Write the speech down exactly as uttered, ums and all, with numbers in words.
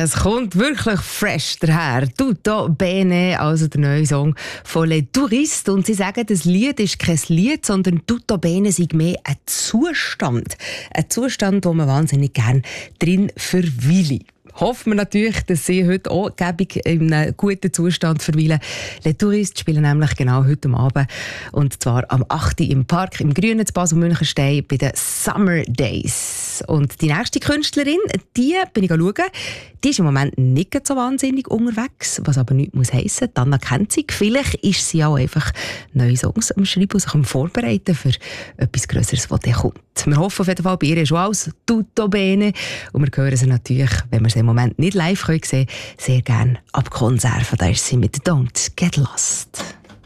Es kommt wirklich fresh daher. Tutto bene, also der neue Song von Les Touristes. Und sie sagen, das Lied ist kein Lied, sondern Tutto bene sei mehr ein Zustand. Ein Zustand, wo man wahnsinnig gerne drin verweile. Hoffen wir natürlich, dass Sie heute auch gäbig in einem guten Zustand verweilen. Les Touristes spielen nämlich genau heute Abend. Und zwar am acht Uhr im Park, im Grünen zu Basel-Münchenstein bei den Summer Days. Und die nächste Künstlerin, die bin ich schauen, die ist im Moment nicht so wahnsinnig unterwegs, was aber nichts muss heissen. Anna kennt sie. Vielleicht ist sie auch einfach neue Songs am Schreiben und sich am Vorbereiten für etwas Grösseres, was dann kommt. Wir hoffen auf jeden Fall, bei ihr ist schon alles tutto bene. Und wir hören sie natürlich, wenn wir sie im Moment nicht live sehen können, sehr gerne ab Konserven. Da ist sie mit «Don't Get Lost».